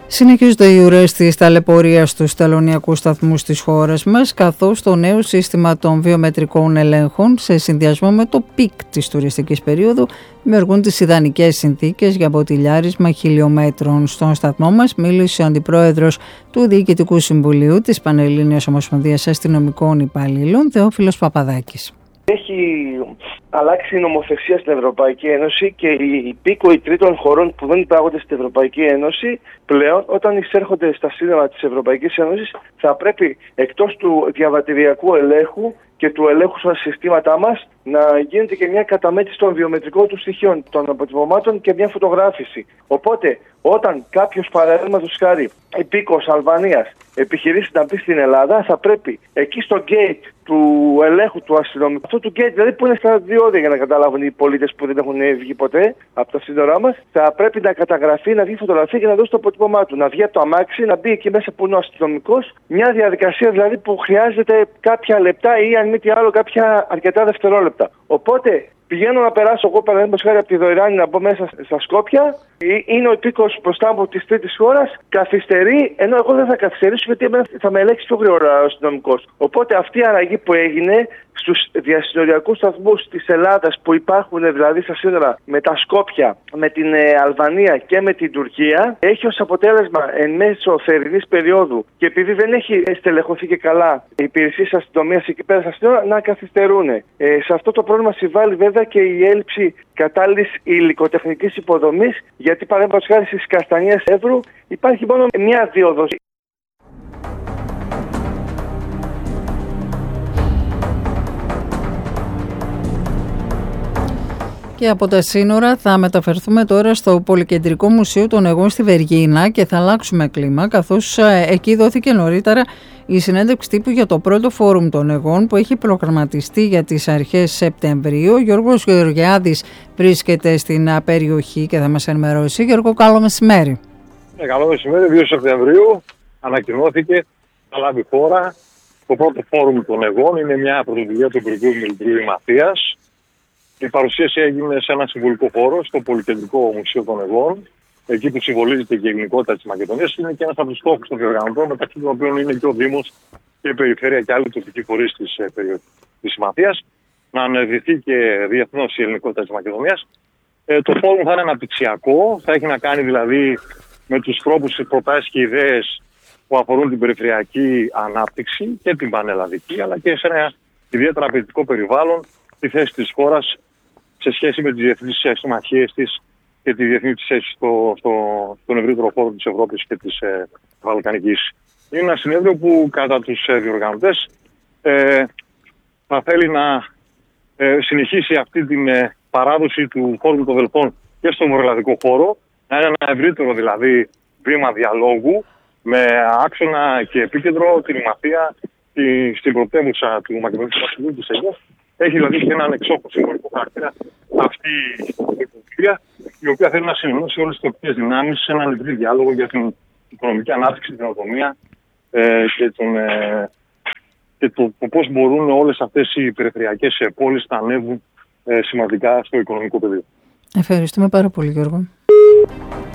Συνεχίζονται οι ουρές της ταλαιπωρίας στους τελωνειακούς σταθμούς της χώρας μας, καθώς το νέο σύστημα των βιομετρικών ελέγχων, σε συνδυασμό με το πικ της τουριστικής περίοδου, δημιουργούν τις ιδανικές συνθήκες για μποτιλιάρισμα χιλιόμετρων. Στον σταθμό μας μίλησε ο αντιπρόεδρος του Διοικητικού Συμβουλίου της Πανελλήνιας Ομοσπονδίας Αστυνομικών Υπαλλήλων, Θεόφιλος Παπαδάκης. Έχει αλλάξει η νομοθεσία στην Ευρωπαϊκή Ένωση και οι υπήκοοι τρίτων χωρών που δεν υπάγονται στην Ευρωπαϊκή Ένωση πλέον, όταν εισέρχονται στα σύνορα της Ευρωπαϊκής Ένωσης, θα πρέπει εκτός του διαβατηριακού ελέγχου και του ελέγχου στα συστήματά μας να γίνεται και μια καταμέτρηση των βιομετρικών του στοιχείων, των αποτυπωμάτων και μια φωτογράφηση. Οπότε, όταν κάποιος, παραδείγματος χάρη, υπήκος Αλβανίας επιχειρήσει να μπει στην Ελλάδα, θα πρέπει εκεί στο gate του ελέγχου του αστυνομικού, αυτό του gate δηλαδή που είναι στα διόδια για να καταλάβουν οι πολίτες που δεν έχουν βγει ποτέ από τα σύνορά μας, θα πρέπει να καταγραφεί, να βγει φωτογραφία και να δώσει το αποτύπωμά του. Να βγει από το αμάξι, να μπει εκεί μέσα που είναι ο αστυνομικός. Μια διαδικασία δηλαδή που χρειάζεται κάποια λεπτά ή αν μη τι άλλο κάποια αρκετά δευτερόλεπτα. Οπότε πηγαίνω να περάσω εγώ, παραδείγματος χάρη, από τη Δωρεάνη να μπω μέσα στα Σκόπια. Είναι ο υπήκος μπροστά μου της τρίτης χώρας, καθυστερεί, ενώ εγώ δεν θα καθυστερήσω γιατί θα με ελέγξει πιο γρήγορα ο αστυνομικός. Οπότε αυτή η αλλαγή που έγινε στους διασυνοριακούς σταθμούς της Ελλάδας που υπάρχουν δηλαδή στα σύνορα με τα Σκόπια, με την Αλβανία και με την Τουρκία, έχει ως αποτέλεσμα εν μέσω θερινής περίοδου και επειδή δεν έχει στελεχωθεί και καλά οι υπηρεσίες αστυνομίας εκεί πέρα στα σύνορα να καθυστερούν. Σε αυτό το πρόβλημα συμβάλλει βέβαια και η έλλειψη κατάλληλης υλικοτεχνικής υποδομής, γιατί παραδείγματος χάρη στις Καστανιές Εύρου υπάρχει μόνο μία δίωδος. Και από τα σύνορα θα μεταφερθούμε τώρα στο Πολυκεντρικό Μουσείο των Αιγών στη Βεργίνα και θα αλλάξουμε κλίμα, καθώς εκεί δόθηκε νωρίτερα η συνέντευξη τύπου για το πρώτο φόρουμ των Αιγών που έχει προγραμματιστεί για τις αρχές Σεπτεμβρίου. Ο Γιώργος Γεωργιάδης βρίσκεται στην περιοχή και θα μας ενημερώσει. Γιώργο, καλό μεσημέρι. Καλό μεσημέρι, 2 Σεπτεμβρίου ανακοινώθηκε θα λάβει χώρα το πρώτο φόρουμ των Αιγών. Είναι μια πρωτοβουλία του Υπουργείου Μιλιτρίου Μαθίας. Η παρουσίαση έγινε σε ένα συμβολικό χώρο στο Πολυκεντρικό Μουσείο των Αιγών, εκεί που συμβολίζεται και η ελληνικότητα της Μακεδονίας. Είναι και ένας από τους στόχους των διοργανωτών, μεταξύ των οποίων είναι και ο Δήμος και η Περιφέρεια και άλλοι τοπικοί φορείς της Μαθίας, να αναδειχθεί και διεθνώς η ελληνικότητα της Μακεδονίας. Το φόρουμ θα είναι αναπτυξιακό, θα έχει να κάνει δηλαδή με τους τρόπους, προτάσεις και ιδέες που αφορούν την περιφερειακή ανάπτυξη και την πανελλαδική, αλλά και σε ένα ιδιαίτερα απαιτητικό περιβάλλον, τη θέση της χώρας σε σχέση με τις διεθνείς συμμαχίες της και τη διεθνή της θέση στον ευρύτερο χώρο της Ευρώπης και της Βαλκανικής. Είναι ένα συνέδριο που κατά τους διοργανωτές θα θέλει να συνεχίσει αυτή την παράδοση του χώρου των Δελφών και στον βορειοελλαδικό χώρο, να είναι ένα ευρύτερο δηλαδή βήμα διαλόγου με άξονα και επίκεντρο την Μαθία στην πρωτεύουσα του Μακεδονικού Βασιλείου της Αιγαίας. Έχει δηλαδή και έναν εξόχω συμβολικό χαρακτήρα αυτή η πρωτοβουλία, η οποία θέλει να συνενώσει όλες τις τοπικές δυνάμεις σε έναν ευρύ διάλογο για την οικονομική ανάπτυξη, την αυτονομία και το πώς μπορούν όλες αυτές οι περιφερειακές πόλεις να ανέβουν σημαντικά στο οικονομικό πεδίο. Ευχαριστούμε πάρα πολύ, Γιώργο.